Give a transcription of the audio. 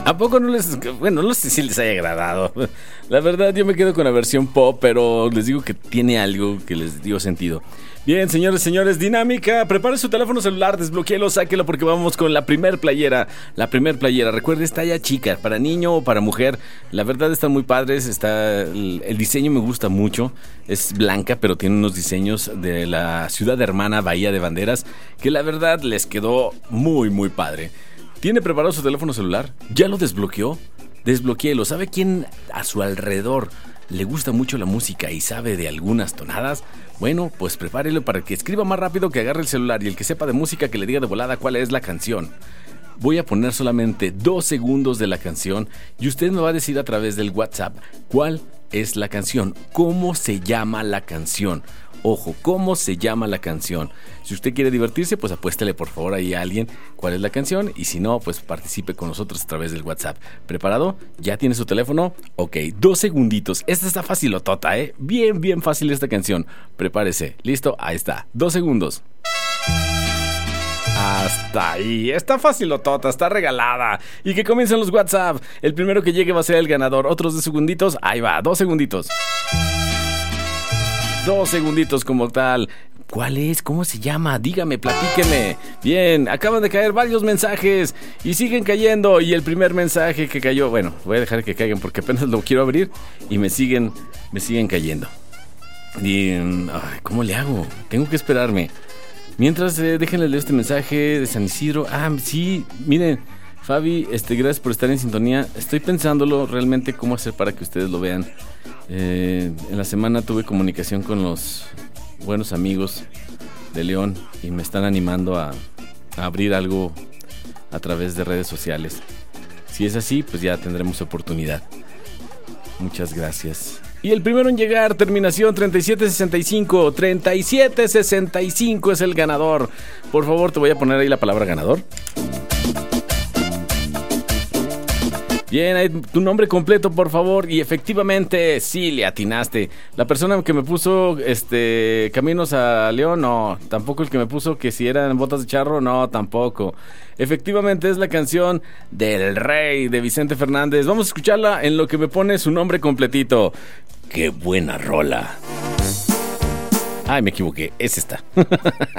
¿A poco no les...? Bueno, no sé si les haya agradado. La verdad, yo me quedo con la versión pop, pero les digo que tiene algo que les dio sentido. Bien, señores, dinámica. Prepare su teléfono celular, desbloquéelo, sáquelo porque vamos con la primer playera. La primer playera, recuerde, está ya chica, para niño o para mujer. La verdad están muy padres, el diseño me gusta mucho. Es blanca, pero tiene unos diseños de la ciudad hermana Bahía de Banderas, que la verdad les quedó muy, muy padre. ¿Tiene preparado su teléfono celular? ¿Ya lo desbloqueó? Desbloquéelo. ¿Sabe quién a su alrededor le gusta mucho la música y sabe de algunas tonadas? Bueno, pues prepárelo para que escriba más rápido, que agarre el celular, y el que sepa de música que le diga de volada cuál es la canción. Voy a poner solamente 2 segundos de la canción y usted me va a decir a través del WhatsApp cuál es la canción, cómo se llama la canción. Ojo, ¿cómo se llama la canción? Si usted quiere divertirse, pues apuéstele por favor ahí a alguien cuál es la canción, y si no, pues participe con nosotros a través del WhatsApp. ¿Preparado? ¿Ya tiene su teléfono? Ok, 2 segunditos. Esta está facilotota, bien fácil esta canción. Prepárese. ¿Listo? Ahí está. 2 segundos. Hasta ahí. Está facilotota, está regalada. Y que comiencen los WhatsApp. El primero que llegue va a ser el ganador. Otros 2 segunditos. Ahí va, 2 segunditos. 2 segunditos como tal. ¿Cuál es? ¿Cómo se llama? Dígame, platíqueme. Bien, acaban de caer varios mensajes y siguen cayendo. Y el primer mensaje que cayó, bueno, voy a dejar que caigan porque apenas lo quiero abrir y me siguen cayendo. Y, ¿cómo le hago? Tengo que esperarme. Mientras, déjenle leer este mensaje de San Isidro. Sí, miren, Fabi, gracias por estar en sintonía. Estoy pensándolo realmente cómo hacer para que ustedes lo vean. En la semana tuve comunicación con los buenos amigos de León y me están animando a abrir algo a través de redes sociales. Si es así, pues ya tendremos oportunidad. Muchas gracias. Y el primero en llegar, terminación 3765. 3765 es el ganador. Por favor, te voy a poner ahí la palabra ganador. Bien, ahí tu nombre completo, por favor. Y efectivamente, sí, le atinaste. La persona que me puso Caminos a León, no. Tampoco el que me puso que si eran botas de charro, no, tampoco. Efectivamente es la canción del Rey de Vicente Fernández. Vamos a escucharla en lo que me pone su nombre completito. ¡Qué buena rola! Ay, me equivoqué, es esta.